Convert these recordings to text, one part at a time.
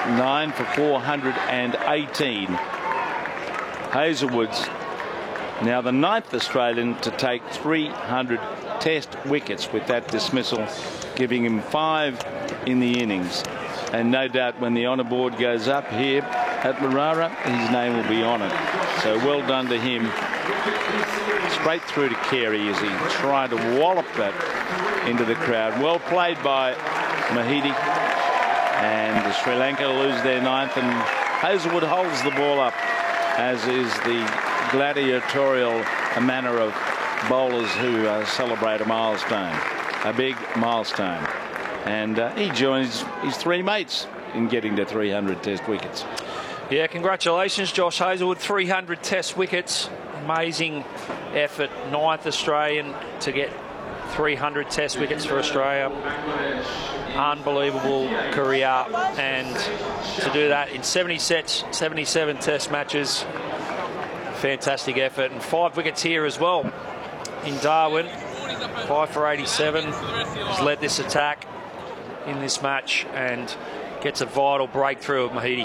9 for 418. Hazlewood's now the 9th Australian to take 300 Test wickets with that dismissal, giving him 5 in the innings. And no doubt when the honour board goes up here at Marara, his name will be on it. So well done to him. Straight through to Carey as he tried to wallop that into the crowd. Well played by Mahidi. And Sri Lanka lose their 9th, and Hazlewood holds the ball up, as is the gladiatorial manner of bowlers who celebrate a milestone, a big milestone. And he joins his 3 mates in getting to 300 Test wickets. Yeah, congratulations, Josh Hazlewood. 300 Test wickets. Amazing effort. 9th Australian to get 300 Test wickets for Australia. Unbelievable career. And to do that in 70 sets, 77 Test matches. Fantastic effort. And 5 wickets here as well in Darwin. 5 for 87. He's led this attack in this match and gets a vital breakthrough of Mahidi.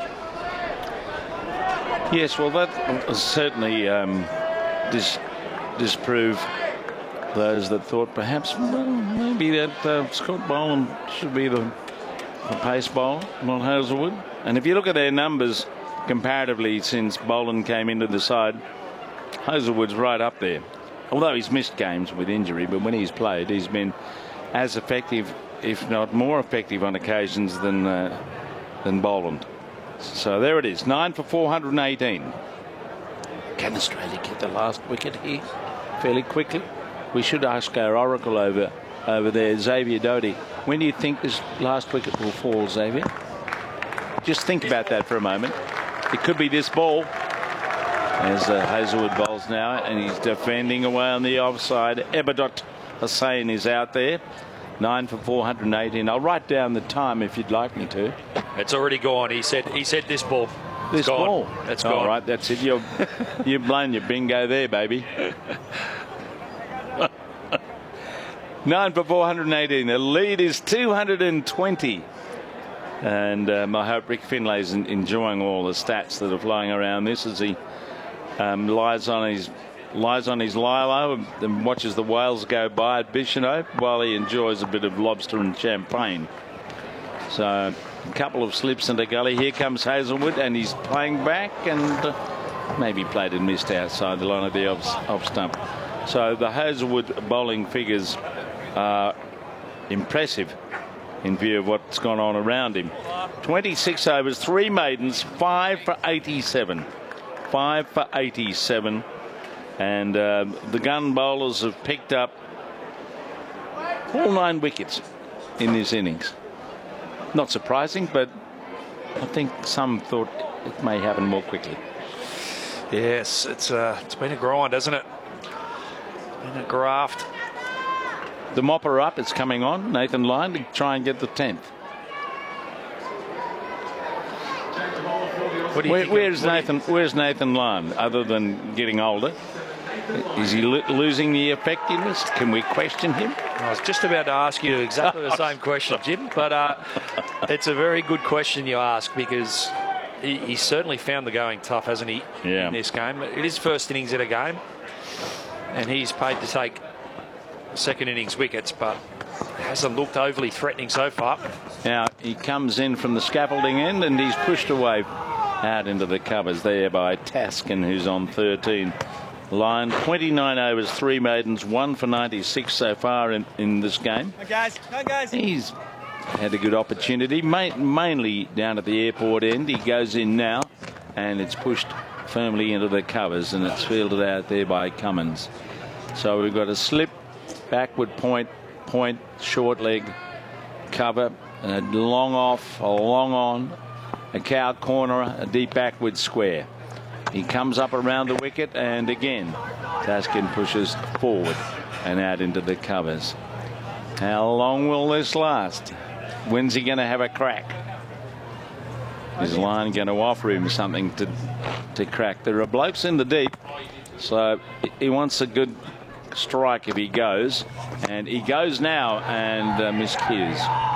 Yes, well, that will certainly disprove those that thought perhaps, well, maybe that Scott Boland should be the pace bowler, not Hazlewood. And if you look at their numbers comparatively since Boland came into the side, Hazlewood's right up there. Although he's missed games with injury, but when he's played, he's been as effective, if not more effective on occasions than Boland. So there it is, 9 for 418. Can Australia get the last wicket here fairly quickly? We should ask our oracle over there, Xavier Doty. When do you think this last wicket will fall, Xavier? Just think about that for a moment. It could be this ball, as Hazlewood bowls now, and he's defending away on the offside. Ebadot Hussain is out there. 9 for 418. I'll write down the time if you'd like me to. It's already gone. He said this ball. This ball. It's gone. All right, that's it. You've blown your bingo there, baby. 9 for 418. The lead is 220. And I hope Rick Finlay's enjoying all the stats that are flying around this as he lies on his lilo and watches the whales go by at Bicheno while he enjoys a bit of lobster and champagne. So a couple of slips in the gully. Here comes Hazlewood, and he's playing back and maybe played and missed outside the line of the off stump. So the Hazlewood bowling figures are impressive in view of what's gone on around him. 26 overs, 3 maidens, 5 for 87. 5 for 87. And the gun bowlers have picked up all 9 wickets in this innings. Not surprising, but I think some thought it may happen more quickly. Yes, it's been a grind, hasn't it? Been a graft. The mopper up, it's coming on. Nathan Lyon to try and get the 10th. Where's Nathan Lyon, other than getting older? Is he losing the effectiveness? Can we question him? I was just about to ask you exactly the same question, Jim, but it's a very good question you ask, because he's certainly found the going tough, hasn't he, in this game? It is first innings in a game, and he's paid to take second innings wickets, but hasn't looked overly threatening so far. Now, he comes in from the scaffolding end, and he's pushed away out into the covers there by Taskin, who's on 13. Lyon, 29 overs, 3 maidens, 1 for 96 so far in this game. Come on, guys. He's had a good opportunity, mainly down at the airport end. He goes in now, and it's pushed firmly into the covers, and it's fielded out there by Cummins. So we've got a slip, backward point, short leg, cover, a long off, a long on, a cow corner, a deep backward square. He comes up around the wicket, and again Taskin pushes forward and out into the covers. How long will this last? When's he going to have a crack? Is Lyon going to offer him something to crack? There are blokes in the deep, so he wants a good strike if he goes, and he goes now and miscues.